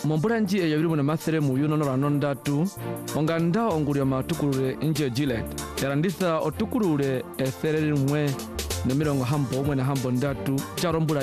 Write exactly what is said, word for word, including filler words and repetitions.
Mombura nji e yabiri muna mathere mu yuno no ranondatu onganda onguria matukurure nje Gilead yarandisa otukurure esereri mwe na mirongo hambo mwe na hambo ndatu charombura